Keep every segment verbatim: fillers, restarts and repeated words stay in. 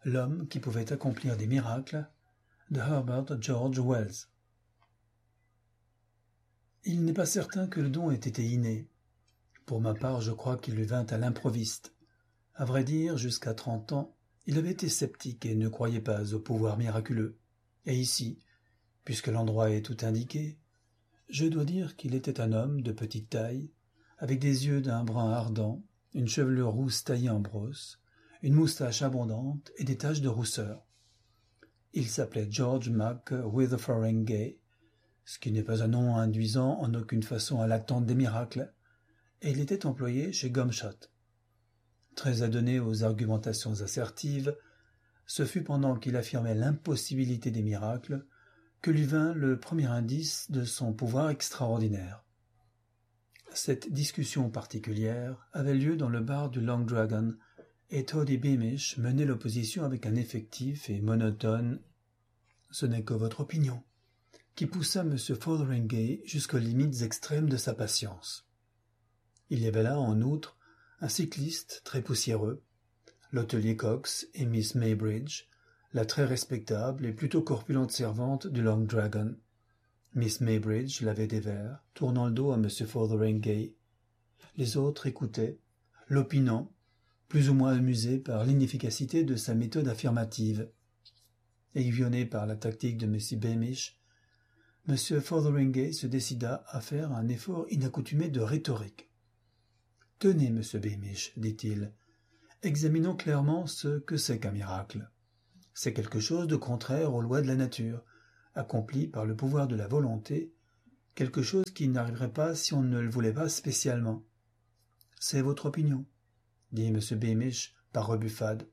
L'homme qui pouvait accomplir des miracles de Herbert George Wells. Il n'est pas certain que le don ait été inné. Pour ma part, je crois qu'il lui vint à l'improviste. À vrai dire, jusqu'à trente ans, il avait été sceptique et ne croyait pas au pouvoir miraculeux. Et ici, puisque l'endroit est tout indiqué, je dois dire qu'il était un homme de petite taille, avec des yeux d'un brun ardent, une chevelure rousse taillée en brosse, une moustache abondante et des taches de rousseur. Il s'appelait George Mac Witheringay, ce qui n'est pas un nom induisant en aucune façon à l'attente des miracles, et il était employé chez Gumshot. Très adonné aux argumentations assertives, ce fut pendant qu'il affirmait l'impossibilité des miracles que lui vint le premier indice de son pouvoir extraordinaire. Cette discussion particulière avait lieu dans le bar du Long Dragon, et Toddy Beamish menait l'opposition avec un effectif et monotone « Ce n'est que votre opinion » qui poussa M. Fotheringay jusqu'aux limites extrêmes de sa patience. Il y avait là, en outre, un cycliste très poussiéreux, l'hôtelier Cox et Miss Maybridge, la très respectable et plutôt corpulente servante du Long Dragon. Miss Maybridge lavait des verres, tournant le dos à M. Fotheringay. Les autres écoutaient, l'opinant, plus ou moins amusés par l'inefficacité de sa méthode affirmative. Aiguillonné par la tactique de M. Beamish, M. Fotheringay se décida à faire un effort inaccoutumé de rhétorique. « Tenez, M. Beamish, dit-il, examinons clairement ce que c'est qu'un miracle. C'est quelque chose de contraire aux lois de la nature, accompli par le pouvoir de la volonté, quelque chose qui n'arriverait pas si on ne le voulait pas spécialement. C'est votre opinion, dit M. Beamish par rebuffade.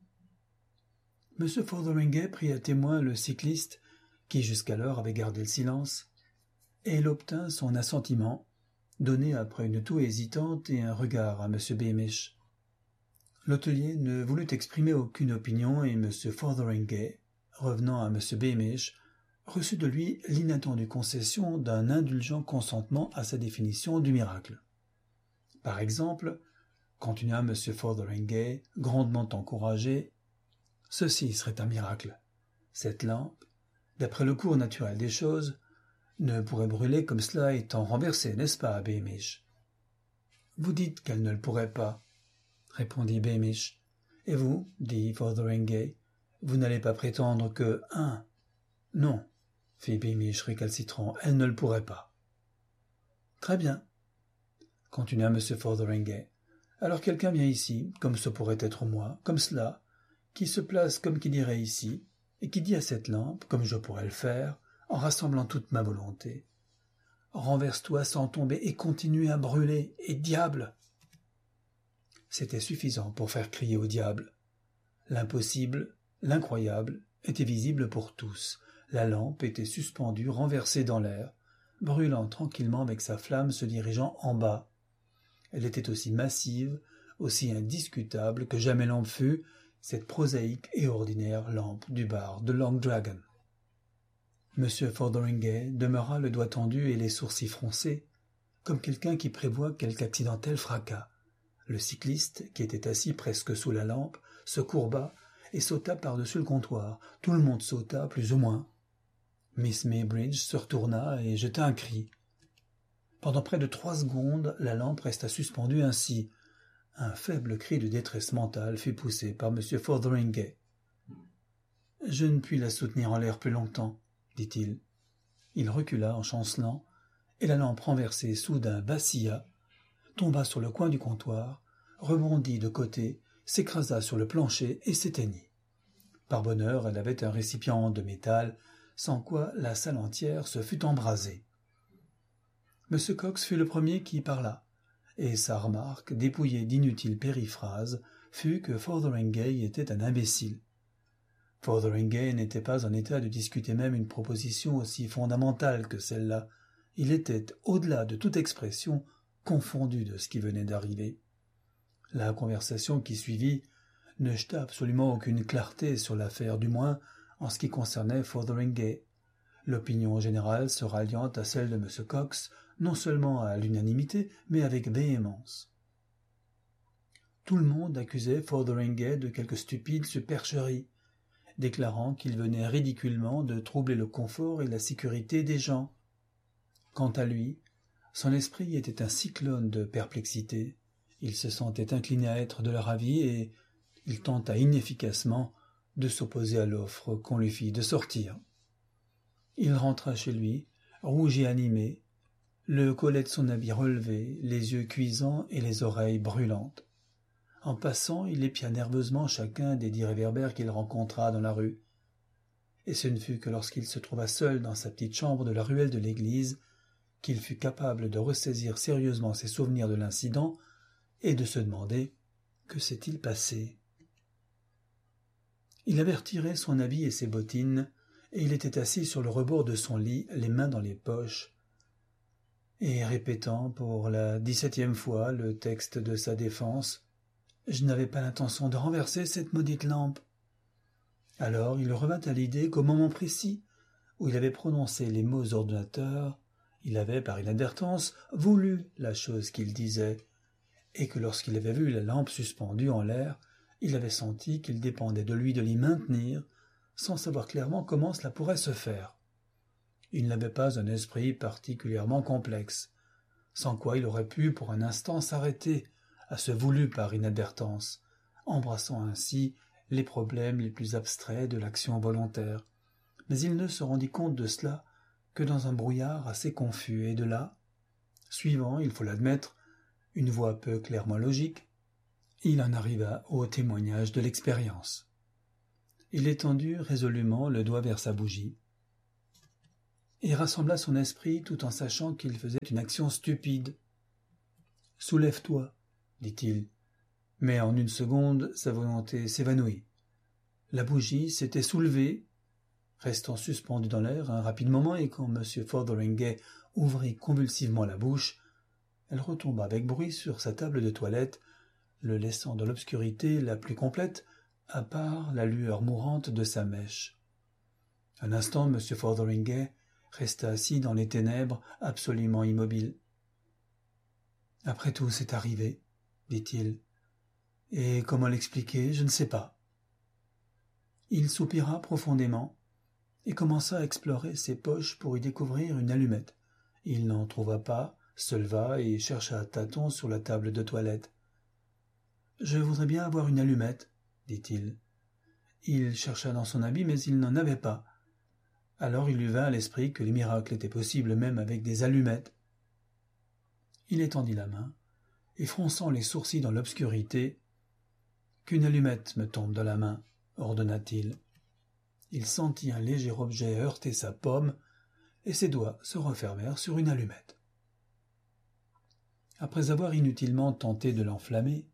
M. Fotheringay prit à témoin le cycliste, qui jusqu'alors avait gardé le silence, et il obtint son assentiment, donné après une toux hésitante et un regard à M. Beamish. L'hôtelier ne voulut exprimer aucune opinion et M. Fotheringay, revenant à M. Beamish, reçut de lui l'inattendue concession d'un indulgent consentement à sa définition du miracle. Par exemple, continua M. Fotheringay, grandement encouragé, « Ceci serait un miracle. Cette lampe, d'après le cours naturel des choses, ne pourrait brûler comme cela étant renversée, n'est-ce pas, Beamish ?»« Vous dites qu'elle ne le pourrait pas, » répondit Beamish. « Et vous, dit Fotheringay, vous n'allez pas prétendre que un. Non, fit Beamish récalcitrant, elle ne le pourrait pas. Très bien, continua M. Fotheringay. Alors quelqu'un vient ici, comme ce pourrait être moi, comme cela, qui se place comme qui dirait ici, et qui dit à cette lampe, comme je pourrais le faire, en rassemblant toute ma volonté, renverse-toi sans tomber et continue à brûler, et diable! C'était suffisant pour faire crier au diable. L'impossible, l'incroyable, était visible pour tous. La lampe était suspendue, renversée dans l'air, brûlant tranquillement avec sa flamme se dirigeant en bas. Elle était aussi massive, aussi indiscutable que jamais lampe fut, cette prosaïque et ordinaire lampe du bar de Long Dragon. M. Fotheringay demeura le doigt tendu et les sourcils froncés, comme quelqu'un qui prévoit quelque accidentel fracas. Le cycliste, qui était assis presque sous la lampe, se courba et sauta par-dessus le comptoir. Tout le monde sauta, plus ou moins. Miss Maybridge se retourna et jeta un cri. Pendant près de trois secondes, la lampe resta suspendue ainsi. Un faible cri de détresse mentale fut poussé par M. Fotheringay. « Je ne puis la soutenir en l'air plus longtemps, » dit-il. Il recula en chancelant, et la lampe renversée soudain vacilla, tomba sur le coin du comptoir, rebondit de côté, s'écrasa sur le plancher et s'éteignit. Par bonheur, elle avait un récipient de métal, sans quoi la salle entière se fût embrasée. M. Cox fut le premier qui parla, et sa remarque, dépouillée d'inutiles périphrases, fut que Fotheringay était un imbécile. Fotheringay n'était pas en état de discuter même une proposition aussi fondamentale que celle-là. Il était, au-delà de toute expression, confondu de ce qui venait d'arriver. La conversation qui suivit ne jeta absolument aucune clarté sur l'affaire, du moins en ce qui concernait Fotheringay. L'opinion générale se ralliant à celle de M. Cox, non seulement à l'unanimité, mais avec véhémence. Tout le monde accusait Fotheringay de quelque stupide supercherie, déclarant qu'il venait ridiculement de troubler le confort et la sécurité des gens. Quant à lui, son esprit était un cyclone de perplexité. Il se sentait incliné à être de leur avis et il tenta inefficacement de s'opposer à l'offre qu'on lui fit de sortir. Il rentra chez lui, rouge et animé, le collet de son habit relevé, les yeux cuisants et les oreilles brûlantes. En passant, il épia nerveusement chacun des dix réverbères qu'il rencontra dans la rue. Et ce ne fut que lorsqu'il se trouva seul dans sa petite chambre de la ruelle de l'église qu'il fut capable de ressaisir sérieusement ses souvenirs de l'incident et de se demander « Que s'est-il passé ?» Il avait retiré son habit et ses bottines, et il était assis sur le rebord de son lit, les mains dans les poches, et répétant pour la dix-septième fois le texte de sa défense. « Je n'avais pas l'intention de renverser cette maudite lampe. » Alors il revint à l'idée qu'au moment précis où il avait prononcé les mots ordonnateurs, il avait, par inadvertance, voulu la chose qu'il disait, et que lorsqu'il avait vu la lampe suspendue en l'air, il avait senti qu'il dépendait de lui de l'y maintenir, sans savoir clairement comment cela pourrait se faire. Il n'avait pas un esprit particulièrement complexe, sans quoi il aurait pu pour un instant s'arrêter à ce voulu par inadvertance, embrassant ainsi les problèmes les plus abstraits de l'action volontaire. Mais il ne se rendit compte de cela que dans un brouillard assez confus, et de là, suivant, il faut l'admettre, une voie peu clairement logique, il en arriva au témoignage de l'expérience. Il étendit résolument le doigt vers sa bougie et rassembla son esprit tout en sachant qu'il faisait une action stupide. « Soulève-toi » dit-il, mais en une seconde sa volonté s'évanouit. La bougie s'était soulevée, restant suspendue dans l'air un rapide moment, et quand M. Fotheringay ouvrit convulsivement la bouche, elle retomba avec bruit sur sa table de toilette, le laissant dans l'obscurité la plus complète, à part la lueur mourante de sa mèche. Un instant, M. Fotheringay resta assis dans les ténèbres, absolument immobile. « Après tout, c'est arrivé, » dit-il. « Et comment l'expliquer, je ne sais pas. » Il soupira profondément et commença à explorer ses poches pour y découvrir une allumette. Il n'en trouva pas, se leva et chercha à tâtons sur la table de toilette. « Je voudrais bien avoir une allumette, » dit-il. Il chercha dans son habit, mais il n'en avait pas. Alors il lui vint à l'esprit que les miracles étaient possibles même avec des allumettes. Il étendit la main, et fronçant les sourcils dans l'obscurité, « Qu'une allumette me tombe dans la main, » ordonna-t-il. Il sentit un léger objet heurter sa paume, et ses doigts se refermèrent sur une allumette. Après avoir inutilement tenté de l'enflammer,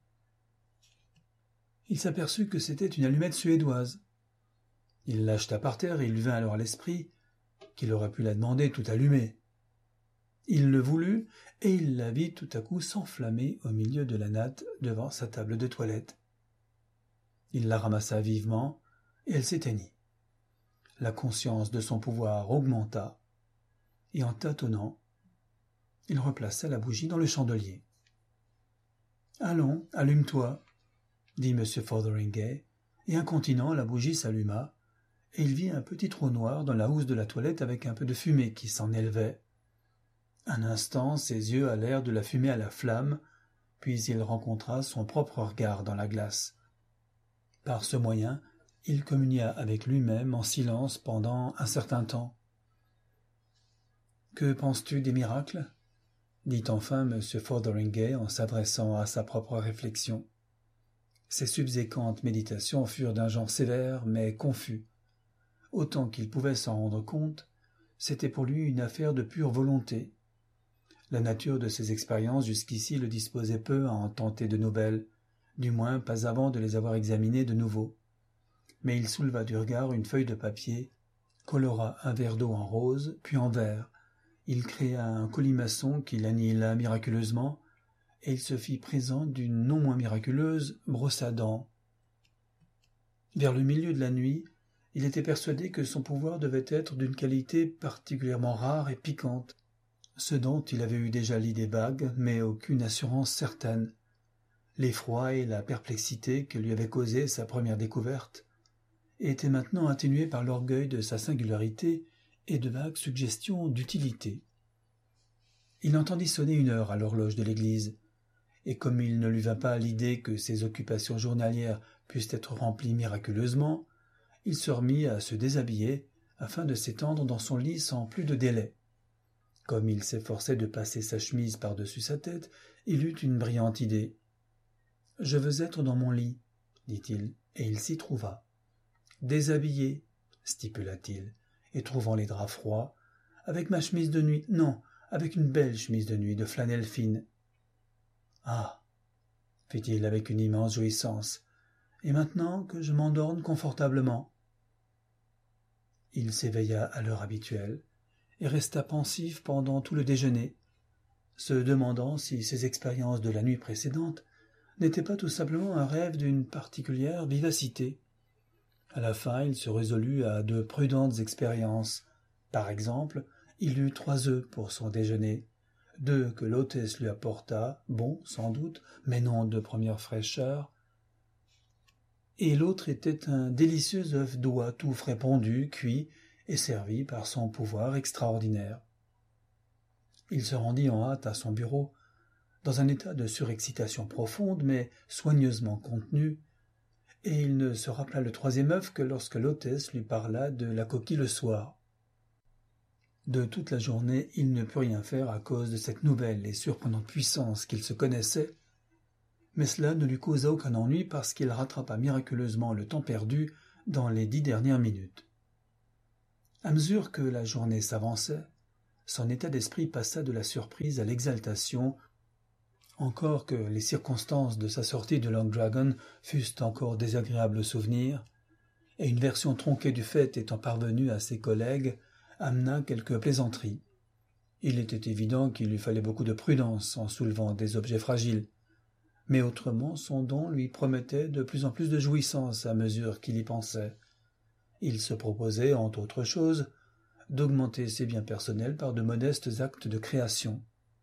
il s'aperçut que c'était une allumette suédoise. Il l'acheta par terre et il lui vint alors à l'esprit qu'il aurait pu la demander tout allumée. Il le voulut, et il la vit tout à coup s'enflammer au milieu de la natte devant sa table de toilette. Il la ramassa vivement, et elle s'éteignit. La conscience de son pouvoir augmenta, et en tâtonnant, il replaça la bougie dans le chandelier. « Allons, allume-toi » dit M. Fotheringay, et incontinent la bougie s'alluma, et il vit un petit trou noir dans la housse de la toilette avec un peu de fumée qui s'en élevait. Un instant, ses yeux allèrent de la fumée à la flamme, puis il rencontra son propre regard dans la glace. Par ce moyen, il communia avec lui-même en silence pendant un certain temps. « Que penses-tu des miracles » dit enfin M. Fotheringay en s'adressant à sa propre réflexion. Ses subséquentes méditations furent d'un genre sévère mais confus. Autant qu'il pouvait s'en rendre compte, c'était pour lui une affaire de pure volonté. La nature de ses expériences jusqu'ici le disposait peu à en tenter de nouvelles, du moins pas avant de les avoir examinées de nouveau. Mais il souleva du regard une feuille de papier, colora un verre d'eau en rose, puis en vert. Il créa un colimaçon qui l'annihila miraculeusement, et il se fit présent d'une non moins miraculeuse brosse à dents. Vers le milieu de la nuit, il était persuadé que son pouvoir devait être d'une qualité particulièrement rare et piquante, ce dont il avait eu déjà l'idée vague, mais aucune assurance certaine. L'effroi et la perplexité que lui avait causé sa première découverte étaient maintenant atténués par l'orgueil de sa singularité et de vagues suggestions d'utilité. Il entendit sonner une heure à l'horloge de l'église, et comme il ne lui vint pas à l'idée que ses occupations journalières puissent être remplies miraculeusement, il se remit à se déshabiller afin de s'étendre dans son lit sans plus de délai. Comme il s'efforçait de passer sa chemise par-dessus sa tête, il eut une brillante idée. « Je veux être dans mon lit, » dit-il, et il s'y trouva. « Déshabillé, » stipula-t-il, et trouvant les draps froids, « avec ma chemise de nuit, non, avec une belle chemise de nuit de flanelle fine. »« Ah » fit-il avec une immense jouissance, « et maintenant que je m'endorme confortablement. » Il s'éveilla à l'heure habituelle et resta pensif pendant tout le déjeuner, se demandant si ses expériences de la nuit précédente n'étaient pas tout simplement un rêve d'une particulière vivacité. À la fin, il se résolut à de prudentes expériences. Par exemple, il eut trois œufs pour son déjeuner, deux que l'hôtesse lui apporta, bons sans doute, mais non de première fraîcheur, et l'autre était un délicieux œuf d'oie tout frais pondu, cuit et servi par son pouvoir extraordinaire. Il se rendit en hâte à son bureau, dans un état de surexcitation profonde mais soigneusement contenue, et il ne se rappela le troisième œuf que lorsque l'hôtesse lui parla de la coquille le soir. De toute la journée, il ne put rien faire à cause de cette nouvelle et surprenante puissance qu'il se connaissait, mais cela ne lui causa aucun ennui parce qu'il rattrapa miraculeusement le temps perdu dans les dix dernières minutes. À mesure que la journée s'avançait, son état d'esprit passa de la surprise à l'exaltation, encore que les circonstances de sa sortie de Long Dragon fussent encore désagréables au souvenir, et une version tronquée du fait étant parvenue à ses collègues, amena quelques plaisanteries. Il était évident qu'il lui fallait beaucoup de prudence en soulevant des objets fragiles, mais autrement son don lui promettait de plus en plus de jouissance à mesure qu'il y pensait. Il se proposait, entre autres choses, d'augmenter ses biens personnels par de modestes actes de création.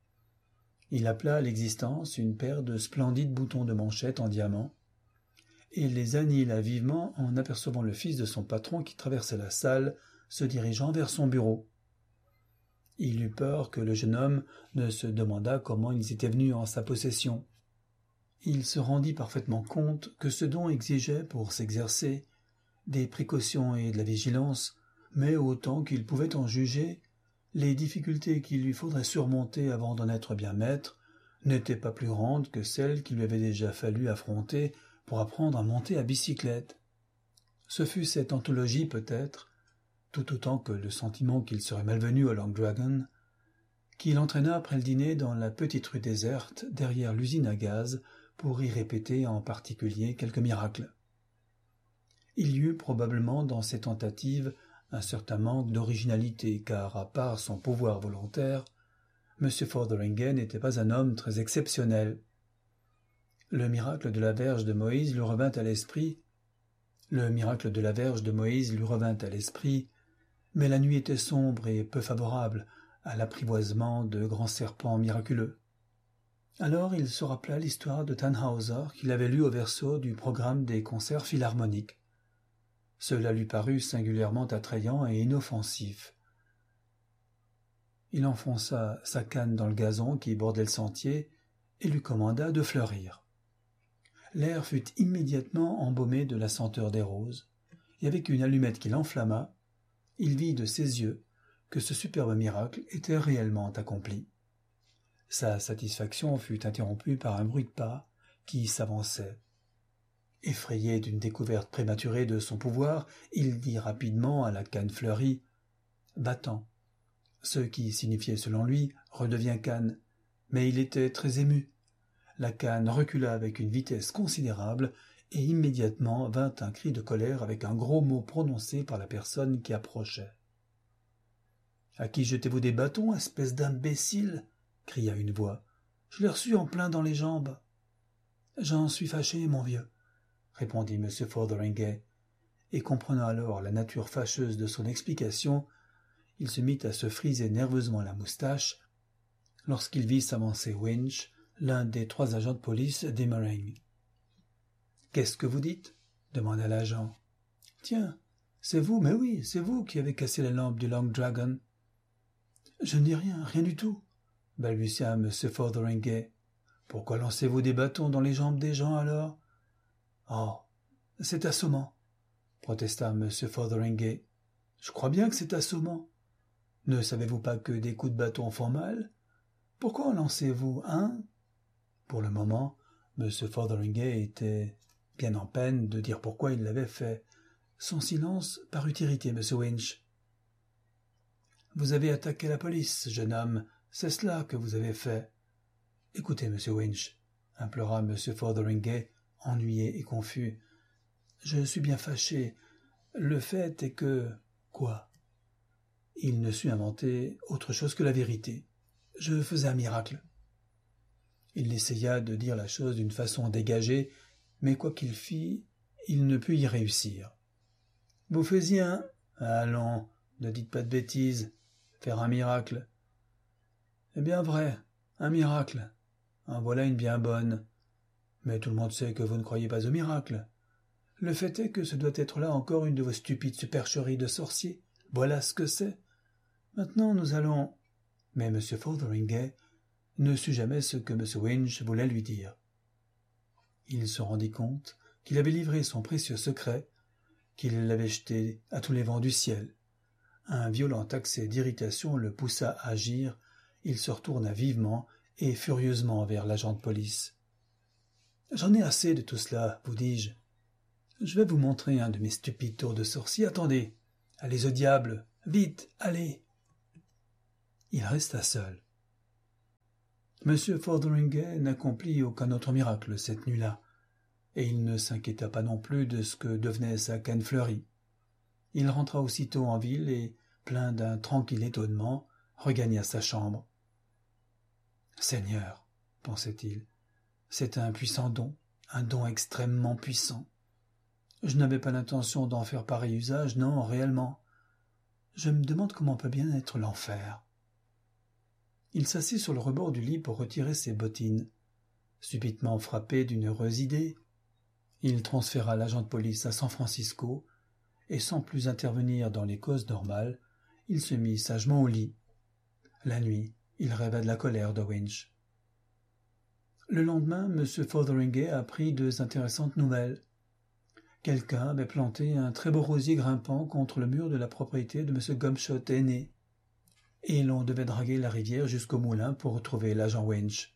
Il appela à l'existence une paire de splendides boutons de manchette en diamant, et les annihila vivement en apercevant le fils de son patron qui traversait la salle, se dirigeant vers son bureau. Il eut peur que le jeune homme ne se demandât comment ils étaient venus en sa possession. Il se rendit parfaitement compte que ce don exigeait, pour s'exercer, des précautions et de la vigilance, mais autant qu'il pouvait en juger, les difficultés qu'il lui faudrait surmonter avant d'en être bien maître n'étaient pas plus grandes que celles qu'il lui avait déjà fallu affronter pour apprendre à monter à bicyclette. Ce fut cette anthologie peut-être, tout autant que le sentiment qu'il serait malvenu au Long Dragon, qui l'entraîna après le dîner dans la petite rue déserte derrière l'usine à gaz pour y répéter en particulier quelques miracles. Il y eut probablement dans ces tentatives un certain manque d'originalité, car à part son pouvoir volontaire, M. Fotheringay n'était pas un homme très exceptionnel. Le miracle de la Verge de Moïse lui revint à l'esprit. Le miracle de la Verge de Moïse lui revint à l'esprit, mais la nuit était sombre et peu favorable à l'apprivoisement de grands serpents miraculeux. Alors il se rappela l'histoire de Tannhauser qu'il avait lue au verso du programme des concerts philharmoniques. Cela lui parut singulièrement attrayant et inoffensif. Il enfonça sa canne dans le gazon qui bordait le sentier et lui commanda de fleurir. L'air fut immédiatement embaumé de la senteur des roses, et avec une allumette qui l'enflamma, il vit de ses yeux que ce superbe miracle était réellement accompli. Sa satisfaction fut interrompue par un bruit de pas qui s'avançait. Effrayé d'une découverte prématurée de son pouvoir, il dit rapidement à la canne fleurie « battant », ce qui signifiait selon lui « redevient canne », mais il était très ému. La canne recula avec une vitesse considérable et immédiatement vint un cri de colère avec un gros mot prononcé par la personne qui approchait. « À qui jetez-vous des bâtons, espèce d'imbécile » cria une voix. « Je l'ai reçu en plein dans les jambes. »« J'en suis fâché, mon vieux, » répondit M. Fotheringay, et comprenant alors la nature fâcheuse de son explication, il se mit à se friser nerveusement la moustache lorsqu'il vit s'avancer Winch, l'un des trois agents de police d'Emmering. « Qu'est-ce que vous dites » demanda l'agent. « Tiens, c'est vous, mais oui, c'est vous qui avez cassé la lampe du Long Dragon. »« Je ne dis rien, rien du tout, » balbutia M. Fotheringay. « Pourquoi lancez-vous des bâtons dans les jambes des gens, alors ?»« Oh, c'est assommant, » protesta M. Fotheringay. « Je crois bien que c'est assommant. Ne savez-vous pas que des coups de bâton font mal ? Pourquoi en lancez-vous, hein ?» Pour le moment, M. Fotheringay était bien en peine de dire pourquoi il l'avait fait. Son silence parut irriter M. Winch. « Vous avez attaqué la police, jeune homme, c'est cela que vous avez fait. »« Écoutez, M. Winch, » implora M. Fotheringay, ennuyé et confus. « Je suis bien fâché. Le fait est que... » Quoi ? Il ne sut inventer autre chose que la vérité. Je faisais un miracle. Il essaya de dire la chose d'une façon dégagée, mais quoi qu'il fît, il ne put y réussir. « Vous faisiez un... »« Allons, ne dites pas de bêtises. Faire un miracle. »« Eh bien vrai, un miracle. En voilà une bien bonne. Mais tout le monde sait que vous ne croyez pas au miracle. Le fait est que ce doit être là encore une de vos stupides supercheries de sorcier. Voilà ce que c'est. Maintenant nous allons... » Mais M. Fotheringay ne sut jamais ce que M. Winch voulait lui dire. Il se rendit compte qu'il avait livré son précieux secret, qu'il l'avait jeté à tous les vents du ciel. Un violent accès d'irritation le poussa à agir. Il se retourna vivement et furieusement vers l'agent de police. « J'en ai assez de tout cela, vous dis-je. Je vais vous montrer un de mes stupides tours de sorcier. Attendez, allez au diable, vite, allez !» Il resta seul. M. Fotheringay n'accomplit aucun autre miracle cette nuit-là, et il ne s'inquiéta pas non plus de ce que devenait sa canne fleurie. Il rentra aussitôt en ville et, plein d'un tranquille étonnement, regagna sa chambre. « Seigneur, » pensait-il, « c'est un puissant don, un don extrêmement puissant. Je n'avais pas l'intention d'en faire pareil usage, non, réellement. Je me demande comment peut bien être l'enfer. » Il s'assit sur le rebord du lit pour retirer ses bottines. Subitement frappé d'une heureuse idée, il transféra l'agent de police à San Francisco, et sans plus intervenir dans les causes normales, il se mit sagement au lit. La nuit, il rêva de la colère de Winch. Le lendemain, M. Fotheringay apprit deux intéressantes nouvelles. Quelqu'un avait planté un très beau rosier grimpant contre le mur de la propriété de M. Gomshott aîné, et l'on devait draguer la rivière jusqu'au moulin pour retrouver l'agent Winch.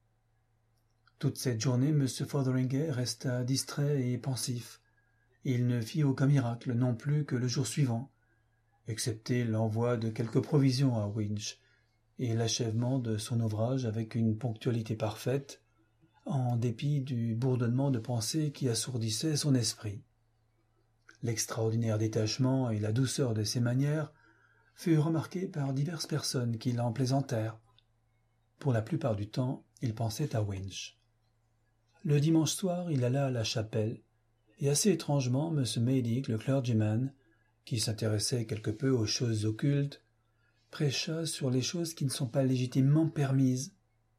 Toute cette journée, M. Fotheringay resta distrait et pensif. Il ne fit aucun miracle non plus que le jour suivant, excepté l'envoi de quelques provisions à Winch et l'achèvement de son ouvrage avec une ponctualité parfaite, en dépit du bourdonnement de pensées qui assourdissait son esprit. L'extraordinaire détachement et la douceur de ses manières furent remarqués par diverses personnes qui l'en plaisantèrent. Pour la plupart du temps, il pensait à Winch. Le dimanche soir, il alla à la chapelle, et assez étrangement, M. Maydig, le clergyman, qui s'intéressait quelque peu aux choses occultes, prêcha sur les choses qui ne sont pas légitimement permises.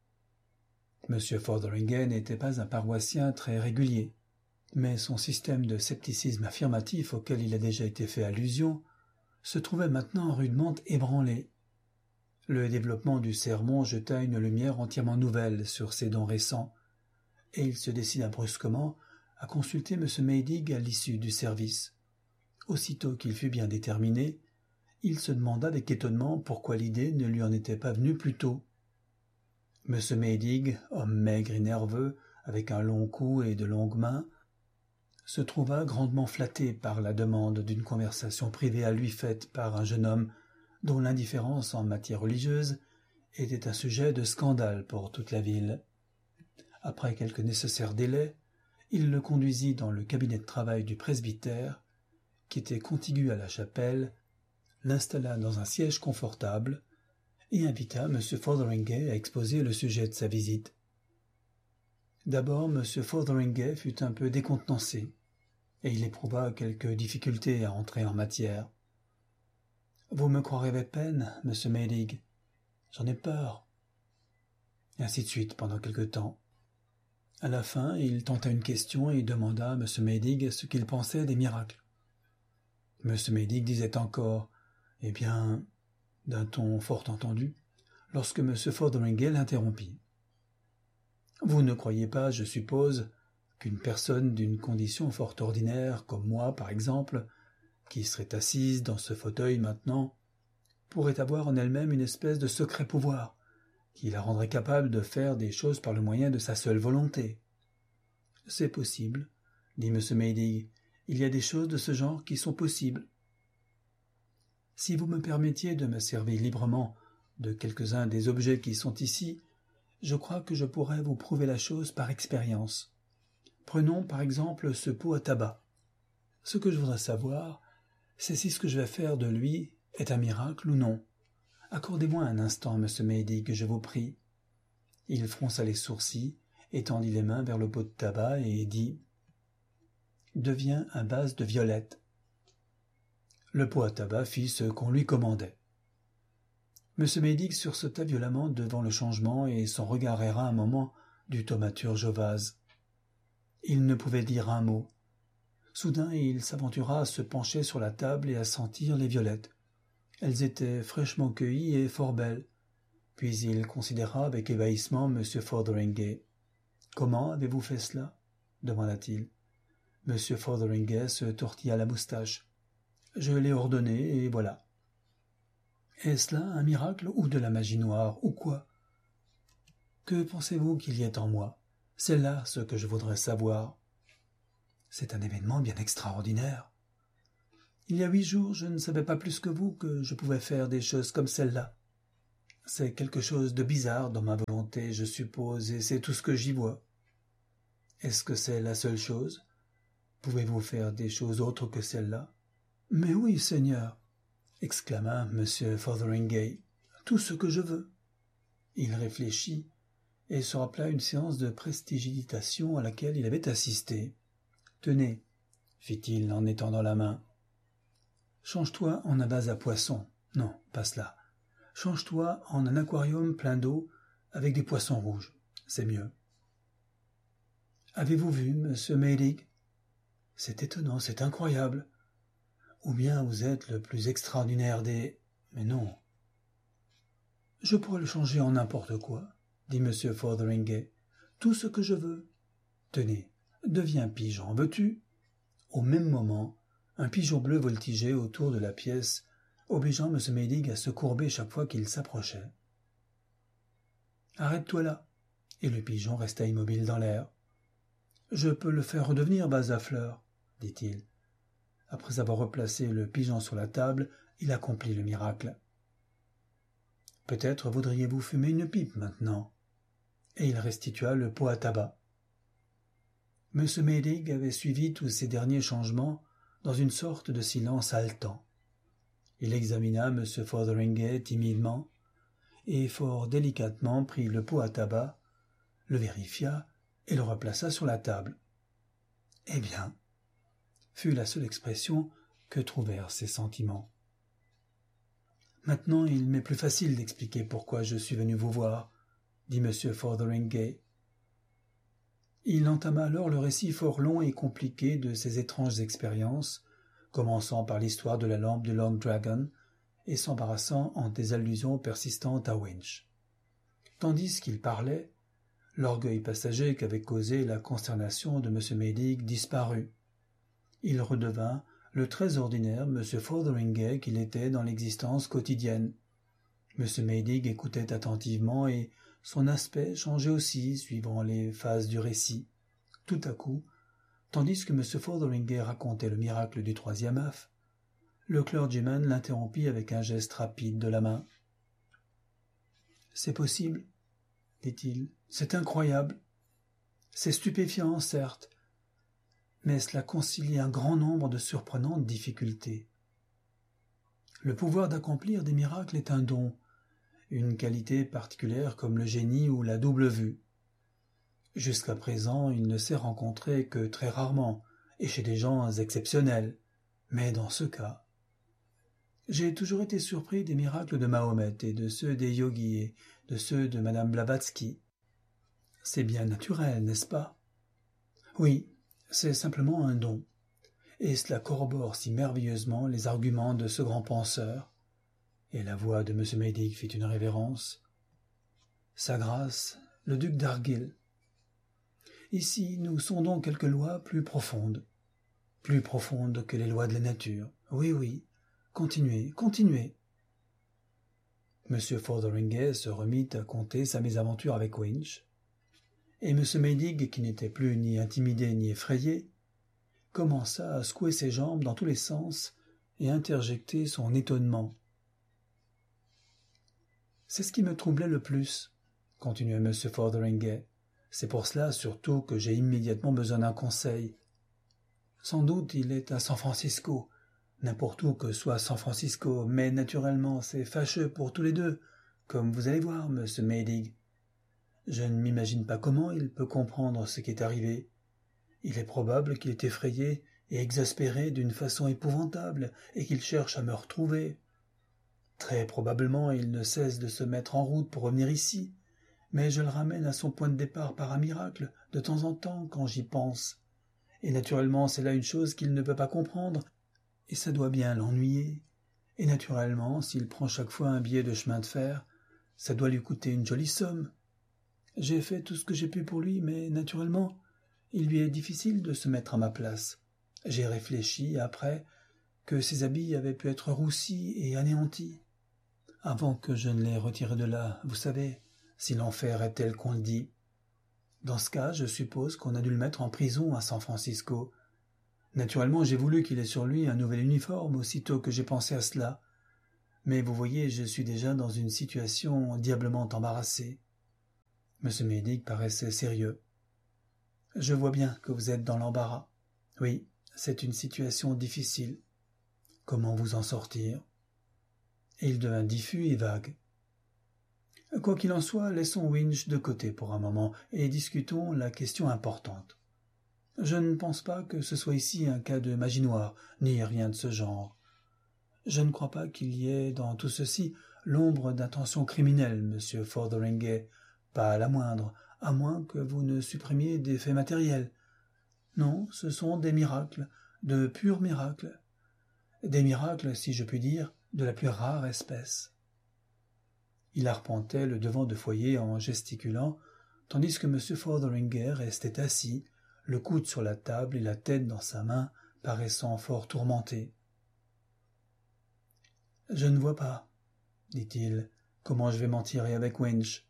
M. Fotheringay n'était pas un paroissien très régulier, mais son système de scepticisme affirmatif auquel il a déjà été fait allusion se trouvait maintenant rudement ébranlé. Le développement du sermon jeta une lumière entièrement nouvelle sur ses dons récents, et il se décida brusquement à consulter M. Maydig à l'issue du service. Aussitôt qu'il fut bien déterminé, il se demanda avec étonnement pourquoi l'idée ne lui en était pas venue plus tôt. M. Maydig, homme maigre et nerveux, avec un long cou et de longues mains, se trouva grandement flatté par la demande d'une conversation privée à lui faite par un jeune homme dont l'indifférence en matière religieuse était un sujet de scandale pour toute la ville. Après quelques nécessaires délais, il le conduisit dans le cabinet de travail du presbytère, qui était contigu à la chapelle, l'installa dans un siège confortable et invita M. Fotheringay à exposer le sujet de sa visite. D'abord, M. Fotheringay fut un peu décontenancé, et il éprouva quelques difficultés à entrer en matière. « Vous me croirez avec peine, M. Maydig. J'en ai peur. » et ainsi de suite pendant quelque temps. À la fin, il tenta une question et demanda à M. Maydig ce qu'il pensait des miracles. M. Maydig disait encore « Eh bien », d'un ton fort entendu, lorsque M. Fotheringay l'interrompit. « Vous ne croyez pas, je suppose, qu'une personne d'une condition fort ordinaire, comme moi par exemple, qui serait assise dans ce fauteuil maintenant, pourrait avoir en elle-même une espèce de secret pouvoir, qui la rendrait capable de faire des choses par le moyen de sa seule volonté. » « C'est possible, » dit M. Maydig. « Il y a des choses de ce genre qui sont possibles. Si vous me permettiez de me servir librement de quelques-uns des objets qui sont ici, je crois que je pourrais vous prouver la chose par expérience. Prenons par exemple ce pot à tabac. Ce que je voudrais savoir, c'est si ce que je vais faire de lui est un miracle ou non. Accordez-moi un instant, M. Maydig, je vous prie. » Il fronça les sourcils, étendit les mains vers le pot de tabac et dit « Deviens un vase de violettes. » Le pot à tabac fit ce qu'on lui commandait. M. Maydig sursauta violemment devant le changement et son regard erra un moment du thaumaturge au vase. Il ne pouvait dire un mot. Soudain, il s'aventura à se pencher sur la table et à sentir les violettes. Elles étaient fraîchement cueillies et fort belles. Puis il considéra avec ébahissement M. Fotheringay. « Comment avez-vous fait cela ?» demanda-t-il. M. Fotheringay se tortilla la moustache. « Je l'ai ordonné, et voilà. » « Est-ce là un miracle ou de la magie noire, ou quoi ? Que pensez-vous qu'il y ait en moi ? C'est là ce que je voudrais savoir. » « C'est un événement bien extraordinaire. Il y a huit jours, je ne savais pas plus que vous que je pouvais faire des choses comme celle-là. C'est quelque chose de bizarre dans ma volonté, je suppose, et c'est tout ce que j'y vois. Est-ce que c'est la seule chose ? Pouvez-vous faire des choses autres que celle-là ? »« Mais oui, Seigneur !» exclama M. Fotheringay. « Tout ce que je veux. » Il réfléchit et se rappela une séance de prestidigitation à laquelle il avait assisté. « Tenez, » fit-il en étendant la main. « Change-toi en un vase à poissons. Non, pas cela. Change-toi en un aquarium plein d'eau avec des poissons rouges. C'est mieux. »« Avez-vous vu, M. Maydig ? C'est étonnant, c'est incroyable. Ou bien vous êtes le plus extraordinaire des... Mais non. »« Je pourrais le changer en n'importe quoi, » dit M. Fotheringay. « Tout ce que je veux. Tenez, deviens pigeon, veux-tu ?» Au même moment, un pigeon bleu voltigeait autour de la pièce, obligeant M. Maydig à se courber chaque fois qu'il s'approchait. « Arrête-toi là !» Et le pigeon resta immobile dans l'air. « Je peux le faire redevenir vase à fleurs, » dit-il. Après avoir replacé le pigeon sur la table, il accomplit le miracle. « Peut-être voudriez-vous fumer une pipe maintenant ?» Et il restitua le pot à tabac. M. Maydig avait suivi tous ces derniers changements dans une sorte de silence haletant. Il examina M. Fotheringay timidement et fort délicatement prit le pot à tabac, le vérifia et le replaça sur la table. « Eh bien !» fut la seule expression que trouvèrent ses sentiments. « Maintenant, il m'est plus facile d'expliquer pourquoi je suis venu vous voir, » dit M. Fotheringay. Il entama alors le récit fort long et compliqué de ses étranges expériences, commençant par l'histoire de la lampe du Long Dragon et s'embarrassant en des allusions persistantes à Winch. Tandis qu'il parlait, l'orgueil passager qu'avait causé la consternation de M. Maydig disparut. Il redevint le très ordinaire M. Fotheringay qu'il était dans l'existence quotidienne. M. Maydig écoutait attentivement et son aspect changeait aussi suivant les phases du récit. Tout à coup, tandis que M. Fotheringay racontait le miracle du troisième œuf, le clergyman l'interrompit avec un geste rapide de la main. « C'est possible, » dit-il, « c'est incroyable. C'est stupéfiant, certes, mais cela concilie un grand nombre de surprenantes difficultés. Le pouvoir d'accomplir des miracles est un don, une qualité particulière comme le génie ou la double vue. Jusqu'à présent, il ne s'est rencontré que très rarement, et chez des gens exceptionnels, mais dans ce cas... J'ai toujours été surpris des miracles de Mahomet et de ceux des yogis et de ceux de Madame Blavatsky. C'est bien naturel, n'est-ce pas? Oui, c'est simplement un don. Et cela corrobore si merveilleusement les arguments de ce grand penseur. Et la voix de M. Maydig fit une révérence. Sa grâce, le duc d'Argyll. Ici, nous sondons quelques lois plus profondes. Plus profondes que les lois de la nature. Oui, oui. Continuez, continuez. M. Fotheringay se remit à conter sa mésaventure avec Winch. Et M. Maydig, qui n'était plus ni intimidé ni effrayé, commença à secouer ses jambes dans tous les sens et interjecter son étonnement. « C'est ce qui me troublait le plus, » continuait M. Fotheringay. « C'est pour cela surtout que j'ai immédiatement besoin d'un conseil. Sans doute il est à San Francisco, n'importe où que soit San Francisco, mais naturellement c'est fâcheux pour tous les deux, comme vous allez voir, M. Maydig. Je ne m'imagine pas comment il peut comprendre ce qui est arrivé. Il est probable qu'il est effrayé et exaspéré d'une façon épouvantable et qu'il cherche à me retrouver. Très probablement il ne cesse de se mettre en route pour revenir ici, mais je le ramène à son point de départ par un miracle, de temps en temps, quand j'y pense. Et naturellement c'est là une chose qu'il ne peut pas comprendre, et ça doit bien l'ennuyer. Et naturellement, s'il prend chaque fois un billet de chemin de fer, ça doit lui coûter une jolie somme. J'ai fait tout ce que j'ai pu pour lui, mais naturellement, il lui est difficile de se mettre à ma place. J'ai réfléchi, après, que ses habits avaient pu être roussis et anéantis. Avant que je ne les retire de là, vous savez, si l'enfer est tel qu'on le dit. Dans ce cas, je suppose qu'on a dû le mettre en prison à San Francisco. Naturellement, j'ai voulu qu'il ait sur lui un nouvel uniforme aussitôt que j'ai pensé à cela. Mais vous voyez, je suis déjà dans une situation diablement embarrassée. M. Maydig paraissait sérieux. « Je vois bien que vous êtes dans l'embarras. Oui, c'est une situation difficile. Comment vous en sortir ?» Et il devint diffus et vague. « Quoi qu'il en soit, laissons Winch de côté pour un moment et discutons la question importante. Je ne pense pas que ce soit ici un cas de magie noire, ni rien de ce genre. Je ne crois pas qu'il y ait dans tout ceci l'ombre d'intention criminelle, monsieur Fotheringay, pas la moindre, à moins que vous ne supprimiez des faits matériels. Non, ce sont des miracles, de purs miracles. Des miracles, si je puis dire, de la plus rare espèce. » Il arpentait le devant de foyer en gesticulant, tandis que M. Fotheringay restait assis, le coude sur la table et la tête dans sa main, paraissant fort tourmenté. « Je ne vois pas, dit-il, comment je vais m'en tirer avec Winch.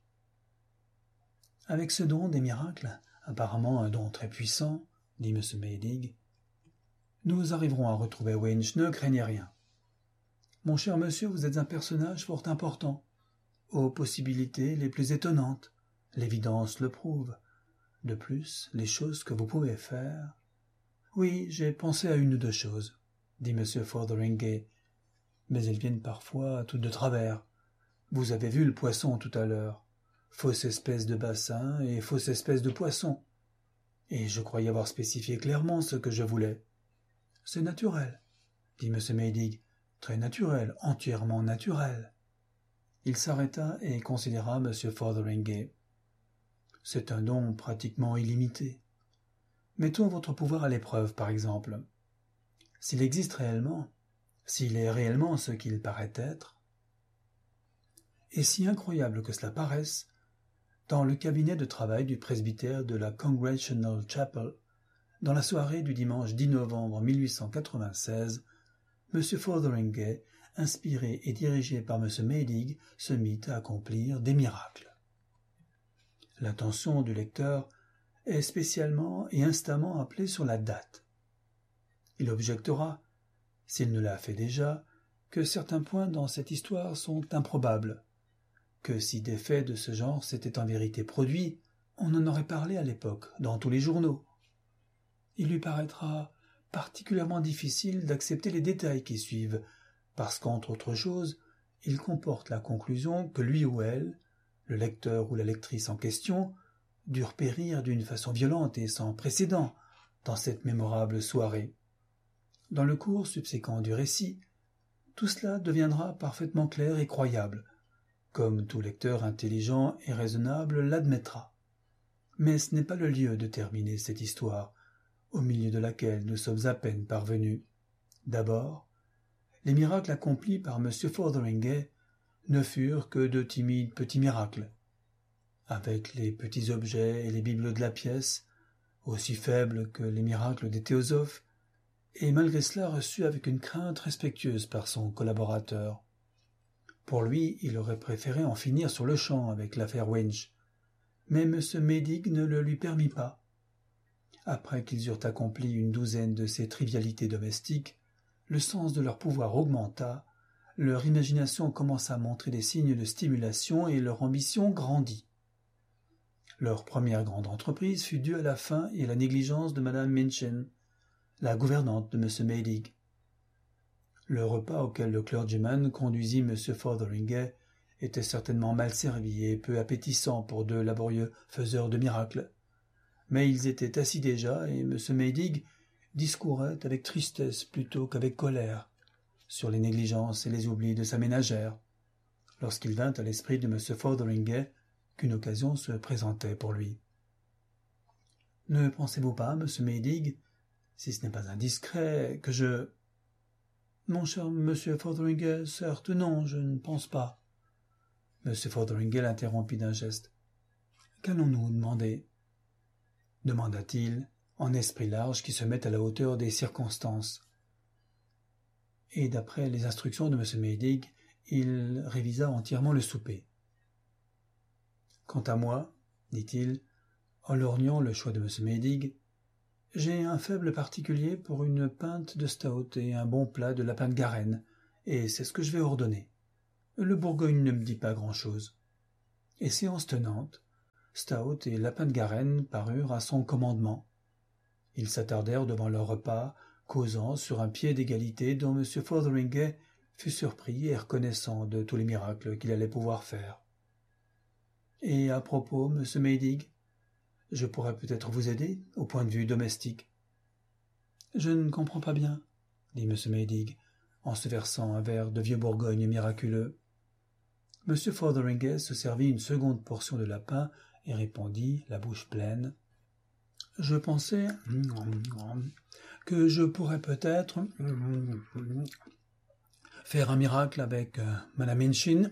Avec ce don des miracles, apparemment un don très puissant, dit M. Maydig, nous arriverons à retrouver Winch, ne craignez rien. Mon cher monsieur, vous êtes un personnage fort important, aux possibilités les plus étonnantes, l'évidence le prouve. De plus, les choses que vous pouvez faire... Oui, j'ai pensé à une ou deux choses, dit M. Fotheringay, mais elles viennent parfois toutes de travers. Vous avez vu le poisson tout à l'heure. Fausse espèce de bassin et fausse espèce de poisson. Et je croyais avoir spécifié clairement ce que je voulais. C'est naturel, dit M. Maydig. Très naturel, entièrement naturel. Il s'arrêta et considéra M. Fotheringay. C'est un don pratiquement illimité. Mettons votre pouvoir à l'épreuve, par exemple. S'il existe réellement, s'il est réellement ce qu'il paraît être, et si incroyable que cela paraisse, dans le cabinet de travail du presbytère de la Congregational Chapel, dans la soirée du dimanche dix novembre mille huit cent quatre-vingt-seize, M. Fotheringay, inspiré et dirigé par M. Maydig, se mit à accomplir des miracles. L'attention du lecteur est spécialement et instamment appelée sur la date. Il objectera, s'il ne l'a fait déjà, que certains points dans cette histoire sont improbables, que si des faits de ce genre s'étaient en vérité produits, on en aurait parlé à l'époque, dans tous les journaux. Il lui paraîtra particulièrement difficile d'accepter les détails qui suivent, parce qu'entre autres choses, ils comportent la conclusion que lui ou elle, le lecteur ou la lectrice en question, durent périr d'une façon violente et sans précédent dans cette mémorable soirée. Dans le cours subséquent du récit, tout cela deviendra parfaitement clair et croyable, comme tout lecteur intelligent et raisonnable l'admettra. Mais ce n'est pas le lieu de terminer cette histoire, au milieu de laquelle nous sommes à peine parvenus. D'abord, les miracles accomplis par M. Fotheringay ne furent que de timides petits miracles. Avec les petits objets et les bibelots de la pièce, aussi faibles que les miracles des théosophes, et malgré cela reçus avec une crainte respectueuse par son collaborateur. Pour lui, il aurait préféré en finir sur le champ avec l'affaire Winch, mais M. Maydig ne le lui permit pas. Après qu'ils eurent accompli une douzaine de ces trivialités domestiques, le sens de leur pouvoir augmenta, leur imagination commença à montrer des signes de stimulation et leur ambition grandit. Leur première grande entreprise fut due à la faim et à la négligence de Madame Minchin, la gouvernante de M. Maydig. Le repas auquel le clergyman conduisit M. Fotheringay était certainement mal servi et peu appétissant pour deux laborieux faiseurs de miracles. Mais ils étaient assis déjà, et M. Maydig discourait avec tristesse plutôt qu'avec colère sur les négligences et les oublis de sa ménagère, lorsqu'il vint à l'esprit de M. Fotheringay qu'une occasion se présentait pour lui. « Ne pensez-vous pas, M. Maydig, si ce n'est pas indiscret, que je... »« Mon cher M. Fotheringay, certes non, je ne pense pas. » M. Fotheringay l'interrompit d'un geste. « Qu'allons-nous demander ?» demanda-t-il, en esprit large qui se met à la hauteur des circonstances. Et d'après les instructions de M. Maydig, il révisa entièrement le souper. « Quant à moi, dit-il, en lorgnant le choix de M. Maydig, j'ai un faible particulier pour une pinte de stout et un bon plat de lapin de Garenne, et c'est ce que je vais ordonner. Le Bourgogne ne me dit pas grand-chose. » Et séance tenante, stout et lapin de Garenne parurent à son commandement. Ils s'attardèrent devant leur repas, causant sur un pied d'égalité dont M. Fotheringay fut surpris et reconnaissant de tous les miracles qu'il allait pouvoir faire. « Et à propos, M. Maydig, je pourrais peut-être vous aider au point de vue domestique. »« Je ne comprends pas bien, » dit M. Maydig, en se versant un verre de vieux Bourgogne miraculeux. M. Fotheringay se servit une seconde portion de lapin et répondit, la bouche pleine. « Je pensais que je pourrais peut-être faire un miracle avec euh, Madame Minchin,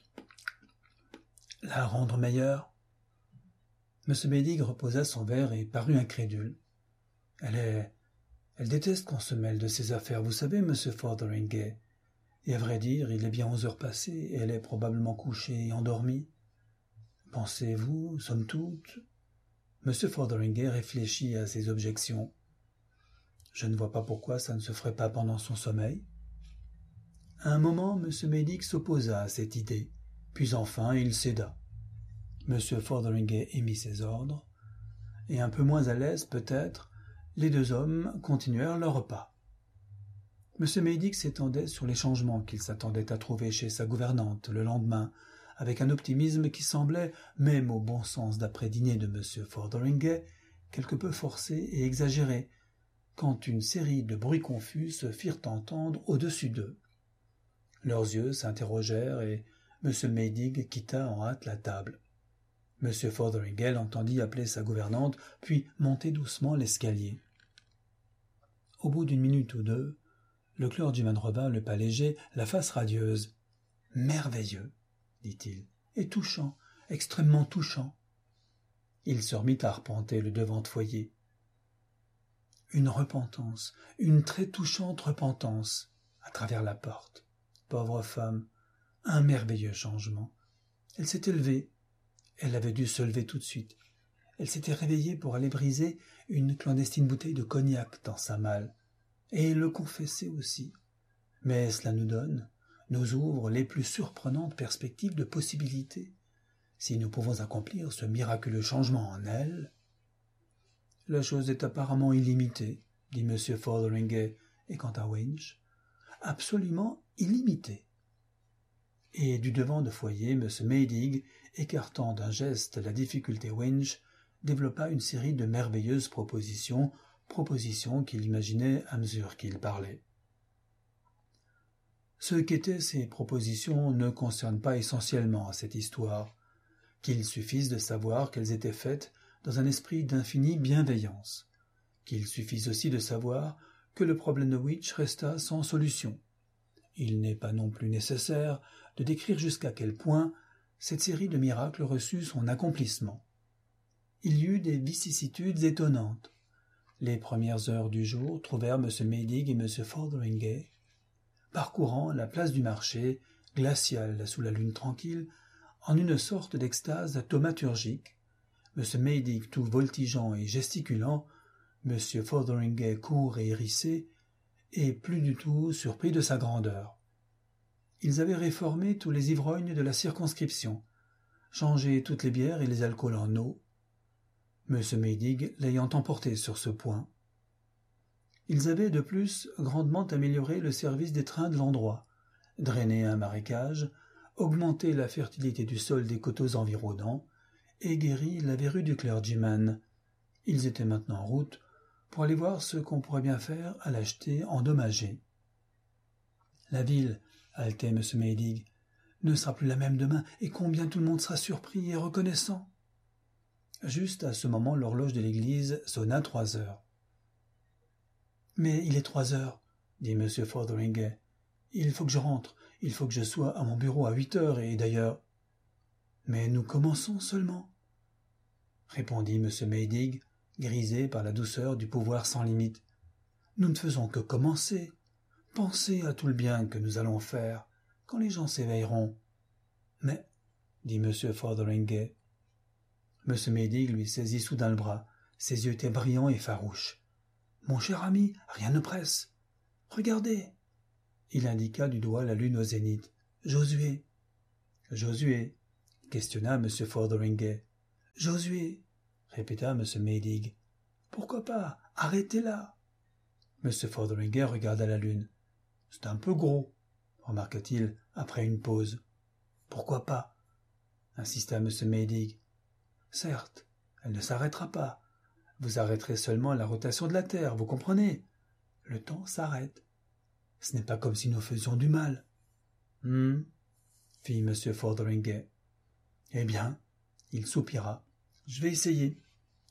la rendre meilleure. » M. Maydig reposa son verre et parut incrédule. « Elle est... Elle déteste qu'on se mêle de ses affaires, vous savez, M. Fotheringay. Et à vrai dire, il est bien onze heures passées, et elle est probablement couchée et endormie. Pensez-vous, somme toute... » M. Fotheringay réfléchit à ses objections. « Je ne vois pas pourquoi ça ne se ferait pas pendant son sommeil. » À un moment, M. Maydig s'opposa à cette idée, puis enfin il céda. M. Fotheringay émit ses ordres, et un peu moins à l'aise peut-être, les deux hommes continuèrent leur repas. M. Maydig s'étendait sur les changements qu'il s'attendait à trouver chez sa gouvernante le lendemain, avec un optimisme qui semblait, même au bon sens d'après-dîner de M. Fotheringay, quelque peu forcé et exagéré, quand une série de bruits confus se firent entendre au-dessus d'eux. Leurs yeux s'interrogèrent et M. Maydig quitta en hâte la table. M. Fotheringay l'entendit appeler sa gouvernante, puis monter doucement l'escalier. Au bout d'une minute ou deux, le clergyman revint le pas léger, la face radieuse. « Merveilleux !» dit-il, « et touchant, extrêmement touchant. » Il se remit à arpenter le devant de foyer. Une repentance, une très touchante repentance, à travers la porte. Pauvre femme, un merveilleux changement. Elle s'était levée. Elle avait dû se lever tout de suite. Elle s'était réveillée pour aller briser une clandestine bouteille de cognac dans sa malle, et le confesser aussi. Mais cela nous donne, nous ouvre les plus surprenantes perspectives de possibilités. Si nous pouvons accomplir ce miraculeux changement en elle... La chose est apparemment illimitée, dit M. Fotheringay, et quant à Winch, absolument illimitée. Et du devant de foyer, M. Maydig, écartant d'un geste la difficulté Winch, développa une série de merveilleuses propositions, propositions qu'il imaginait à mesure qu'il parlait. Ce qu'étaient ces propositions ne concerne pas essentiellement cette histoire, qu'il suffise de savoir qu'elles étaient faites dans un esprit d'infinie bienveillance, qu'il suffise aussi de savoir que le problème de Witch resta sans solution. Il n'est pas non plus nécessaire de décrire jusqu'à quel point cette série de miracles reçut son accomplissement. Il y eut des vicissitudes étonnantes. Les premières heures du jour trouvèrent M. Maydig et M. Fotheringay parcourant la place du marché, glaciale sous la lune tranquille, en une sorte d'extase thaumaturgique, M. Maydig tout voltigeant et gesticulant, M. Fotheringay court et hérissé, et plus du tout surpris de sa grandeur. Ils avaient réformé tous les ivrognes de la circonscription, changé toutes les bières et les alcools en eau, M. Maydig l'ayant emporté sur ce point. Ils avaient de plus grandement amélioré le service des trains de l'endroit, drainé un marécage, augmenté la fertilité du sol des coteaux environnants et guéri la verrue du clergyman. Ils étaient maintenant en route pour aller voir ce qu'on pourrait bien faire à l'acheter endommagé. La ville, haletait M. Maydig, ne sera plus la même demain, et combien tout le monde sera surpris et reconnaissant. Juste à ce moment, l'horloge de l'église sonna trois heures. « Mais il est trois heures, dit M. Fotheringay. Il faut que je rentre, il faut que je sois à mon bureau à huit heures, et d'ailleurs... »« Mais nous commençons seulement, » répondit M. Maydig, grisé par la douceur du pouvoir sans limite. « Nous ne faisons que commencer. Pensez à tout le bien que nous allons faire, quand les gens s'éveilleront. »« Mais, » dit M. Fotheringay. M. Maydig lui saisit soudain le bras. Ses yeux étaient brillants et farouches. « Mon cher ami, rien ne presse. Regardez !» Il indiqua du doigt la lune au zénith. « Josué !»« Josué !» questionna M. Fotheringay. « Josué !» répéta M. Maydig. « Pourquoi pas? Arrêtez-la !» M. Fotheringay regarda la lune. « C'est un peu gros, » remarqua-t-il après une pause. « Pourquoi pas ?» insista M. Maydig. « Certes, elle ne s'arrêtera pas. Vous arrêterez seulement la rotation de la Terre, vous comprenez? Le temps s'arrête. Ce n'est pas comme si nous faisions du mal. »« Hum, fit M. Fotheringay. « Eh bien, il soupira. Je vais essayer. Allons. »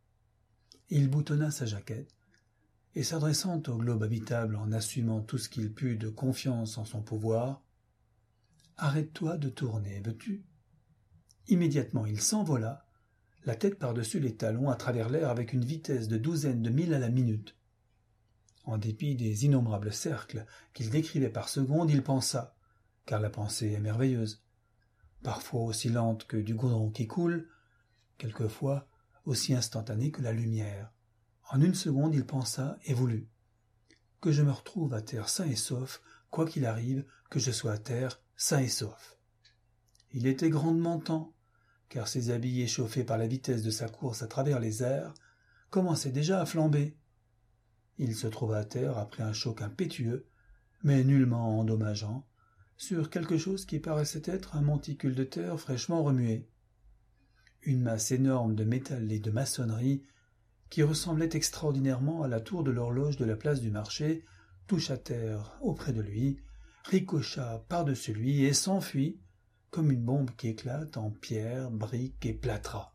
Il boutonna sa jaquette, et s'adressant au globe habitable en assumant tout ce qu'il put de confiance en son pouvoir, « Arrête-toi de tourner, veux-tu ?» Immédiatement il s'envola, la tête par-dessus les talons à travers l'air avec une vitesse de douzaines de milles à la minute. En dépit des innombrables cercles qu'il décrivait par seconde, il pensa, car la pensée est merveilleuse, parfois aussi lente que du goudron qui coule, quelquefois aussi instantanée que la lumière. En une seconde, il pensa et voulut que je me retrouve à terre sain et sauf, quoi qu'il arrive, que je sois à terre sain et sauf. Il était grandement temps, car ses habits échauffés par la vitesse de sa course à travers les airs commençaient déjà à flamber. Il se trouva à terre après un choc impétueux, mais nullement endommageant, sur quelque chose qui paraissait être un monticule de terre fraîchement remué. Une masse énorme de métal et de maçonnerie, qui ressemblait extraordinairement à la tour de l'horloge de la place du marché, toucha terre auprès de lui, ricocha par-dessus lui et s'enfuit, comme une bombe qui éclate en pierres, briques et plâtras.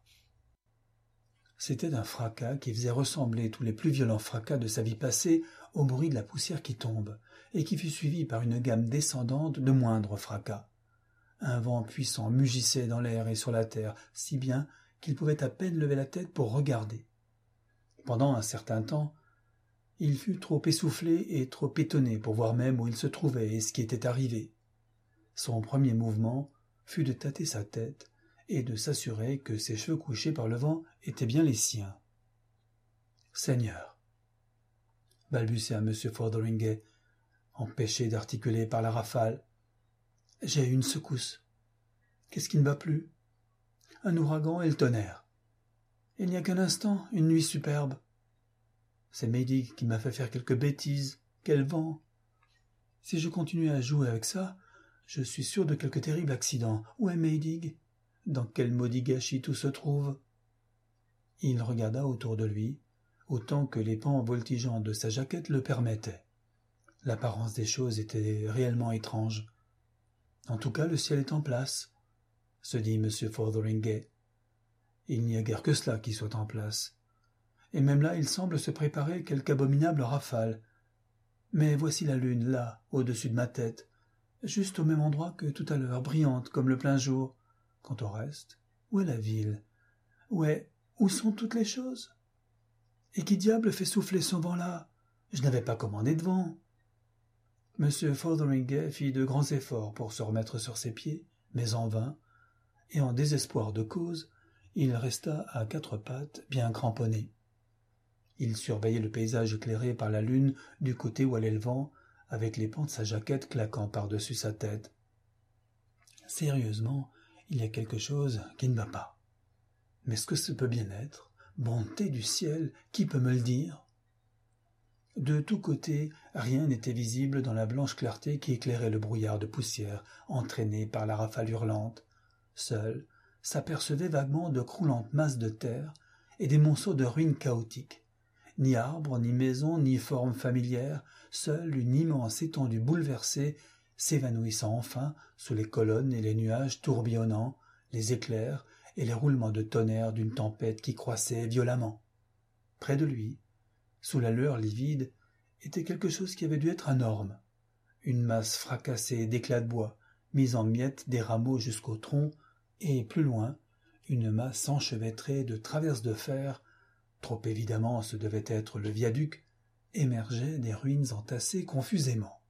C'était un fracas qui faisait ressembler tous les plus violents fracas de sa vie passée au bruit de la poussière qui tombe, et qui fut suivi par une gamme descendante de moindres fracas. Un vent puissant mugissait dans l'air et sur la terre, si bien qu'il pouvait à peine lever la tête pour regarder. Pendant un certain temps, il fut trop essoufflé et trop étonné pour voir même où il se trouvait et ce qui était arrivé. Son premier mouvement fut de tâter sa tête et de s'assurer que ses cheveux couchés par le vent étaient bien les siens. « Seigneur !» balbutia M. Fotheringay, empêché d'articuler par la rafale. « J'ai eu une secousse. Qu'est-ce qui ne va plus? Un ouragan et le tonnerre. Il n'y a qu'un instant, une nuit superbe. C'est Maydig qui m'a fait faire quelques bêtises. Quel vent! Si je continue à jouer avec ça, je suis sûr de quelque terrible accident. Où est Maydig? Dans quel maudit gâchis tout se trouve? » Il regarda autour de lui, autant que les pans voltigeants de sa jaquette le permettaient. L'apparence des choses était réellement étrange. « En tout cas, le ciel est en place, » se dit M. Fotheringay. Il n'y a guère que cela qui soit en place. Et même là, il semble se préparer quelque abominable rafale. Mais voici la lune, là, au-dessus de ma tête, juste au même endroit que tout à l'heure, brillante comme le plein jour. Quant au reste, où est la ville? Où est... Où sont toutes les choses? Et qui diable fait souffler ce vent-là? Je n'avais pas commandé de vent. Monsieur Fotheringay fit de grands efforts pour se remettre sur ses pieds, mais en vain, et en désespoir de cause, il resta à quatre pattes, bien cramponné. Il surveillait le paysage éclairé par la lune du côté où allait le vent, avec les pans de sa jaquette claquant par-dessus sa tête. Sérieusement, il y a quelque chose qui ne va pas. Mais ce que ce peut bien être, bonté du ciel, qui peut me le dire? De tous côtés, rien n'était visible dans la blanche clarté qui éclairait le brouillard de poussière entraîné par la rafale hurlante. Seul s'apercevaient vaguement de croulantes masses de terre et des monceaux de ruines chaotiques. Ni arbres, ni maisons, ni formes familières, seule une immense étendue bouleversée, s'évanouissant enfin sous les colonnes et les nuages tourbillonnants, les éclairs et les roulements de tonnerre d'une tempête qui croissait violemment. Près de lui, sous la lueur livide, était quelque chose qui avait dû être un orme, une masse fracassée d'éclats de bois, mise en miettes des rameaux jusqu'au tronc, et plus loin, une masse enchevêtrée de traverses de fer, trop évidemment ce devait être le viaduc, émergeait des ruines entassées confusément.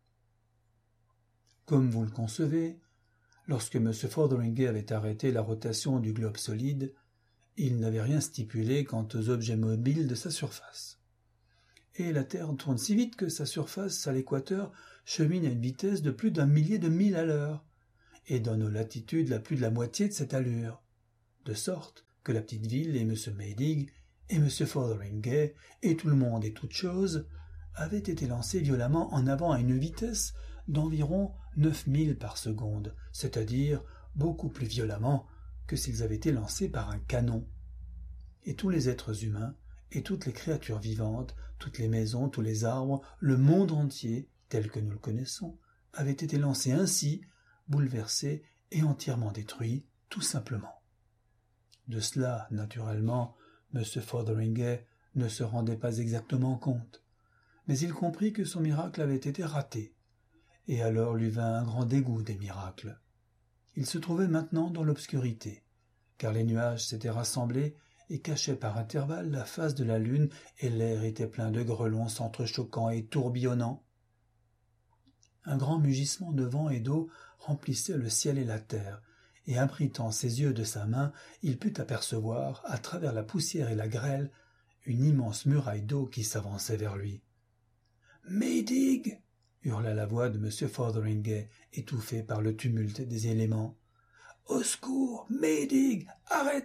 Comme vous le concevez, lorsque M. Fotheringay avait arrêté la rotation du globe solide, il n'avait rien stipulé quant aux objets mobiles de sa surface. Et la Terre tourne si vite que sa surface à l'équateur chemine à une vitesse de plus d'un millier de milles à l'heure, et donne aux latitudes la plus de la moitié de cette allure, de sorte que la petite ville et M. Maydig et M. Fotheringay et tout le monde et toutes choses avaient été lancés violemment en avant à une vitesse d'environ neuf milles par seconde, c'est-à-dire beaucoup plus violemment que s'ils avaient été lancés par un canon. Et tous les êtres humains, et toutes les créatures vivantes, toutes les maisons, tous les arbres, le monde entier, tel que nous le connaissons, avaient été lancés ainsi, bouleversés et entièrement détruits, tout simplement. De cela, naturellement, M. Fotheringay ne se rendait pas exactement compte, mais il comprit que son miracle avait été raté, et alors lui vint un grand dégoût des miracles. Il se trouvait maintenant dans l'obscurité, car les nuages s'étaient rassemblés et cachaient par intervalles la face de la lune, et l'air était plein de grêlons s'entrechoquant et tourbillonnant. Un grand mugissement de vent et d'eau remplissait le ciel et la terre, et abritant ses yeux de sa main, il put apercevoir, à travers la poussière et la grêle, une immense muraille d'eau qui s'avançait vers lui. « Maydig !» hurla la voix de M. Fotheringay, étouffée par le tumulte des éléments. « Au secours, Maydig, arrêtez !»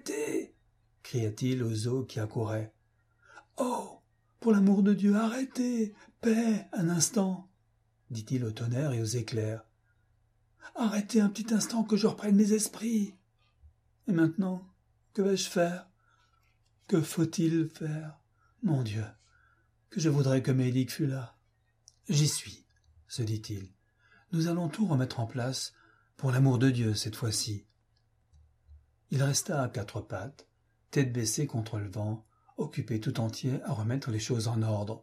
cria-t-il aux eaux qui accouraient. « Oh, pour l'amour de Dieu, arrêtez! Paix, un instant !» dit-il au tonnerre et aux éclairs. « Arrêtez un petit instant que je reprenne mes esprits. Et maintenant, que vais-je faire? Que faut-il faire? Mon Dieu, que je voudrais que Maydig fût là. J'y suis, se dit-il. Nous allons tout remettre en place, pour l'amour de Dieu cette fois-ci. » Il resta à quatre pattes, tête baissée contre le vent, occupé tout entier à remettre les choses en ordre.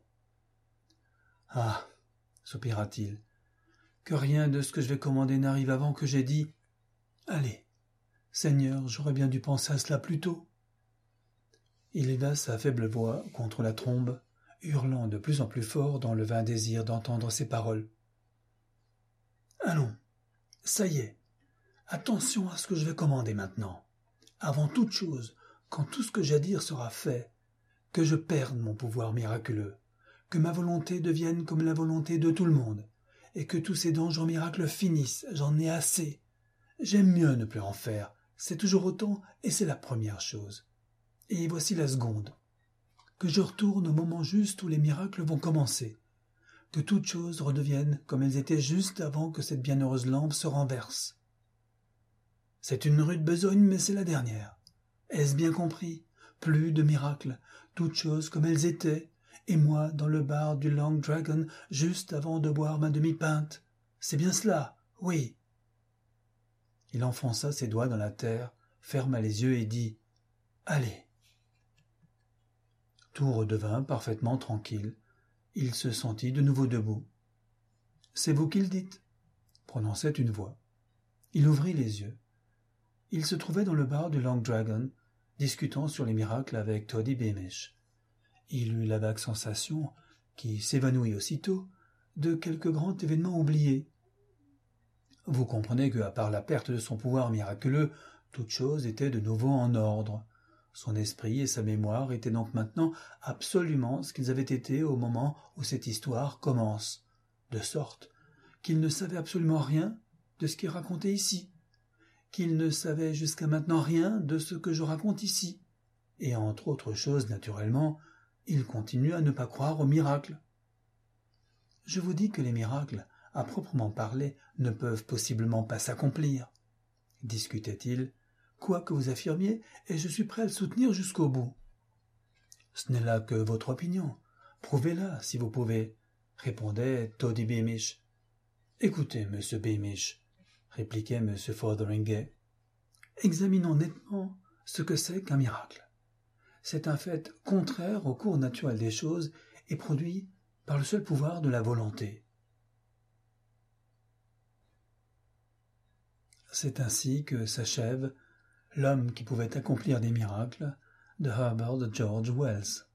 « Ah !» soupira-t-il, « que rien de ce que je vais commander n'arrive avant que j'ai dit « Allez, Seigneur, j'aurais bien dû penser à cela plus tôt. » Il éleva sa faible voix contre la trombe, hurlant de plus en plus fort dans le vain désir d'entendre ses paroles. « Allons, ça y est, attention à ce que je vais commander maintenant. Avant toute chose, quand tout ce que j'ai à dire sera fait, que je perde mon pouvoir miraculeux, que ma volonté devienne comme la volonté de tout le monde, et que tous ces dangereux miracles finissent, j'en ai assez. J'aime mieux ne plus en faire, c'est toujours autant, et c'est la première chose. Et voici la seconde. Que je retourne au moment juste où les miracles vont commencer, que toutes choses redeviennent comme elles étaient juste avant que cette bienheureuse lampe se renverse. C'est une rude besogne, mais c'est la dernière. Est-ce bien compris? Plus de miracles, toutes choses comme elles étaient, et moi dans le bar du Long Dragon juste avant de boire ma demi-pinte. C'est bien cela, oui. Il enfonça ses doigts dans la terre, ferma les yeux et dit Allez. Tout redevint parfaitement tranquille. Il se sentit de nouveau debout. « C'est vous qui le dites » prononçait une voix. Il ouvrit les yeux. Il se trouvait dans le bar du Long Dragon, discutant sur les miracles avec Toddy Beamish. Il eut la vague sensation, qui s'évanouit aussitôt, de quelque grand événement oublié. Vous comprenez que, à part la perte de son pouvoir miraculeux, toute chose était de nouveau en ordre. Son esprit et sa mémoire étaient donc maintenant absolument ce qu'ils avaient été au moment où cette histoire commence, de sorte qu'il ne savait absolument rien de ce qui est raconté ici, qu'il ne savait jusqu'à maintenant rien de ce que je raconte ici, et entre autres choses, naturellement, il continue à ne pas croire aux miracles. Je vous dis que les miracles, à proprement parler, ne peuvent possiblement pas s'accomplir, discutait-il, quoi que vous affirmiez, et je suis prêt à le soutenir jusqu'au bout. Ce n'est là que votre opinion. Prouvez-la, si vous pouvez, répondait Toddy Beamish. Écoutez, monsieur Beamish, répliquait M. Fotheringay. Examinons nettement ce que c'est qu'un miracle. C'est un fait contraire au cours naturel des choses et produit par le seul pouvoir de la volonté. C'est ainsi que s'achève L'homme qui pouvait accomplir des miracles de Herbert George Wells.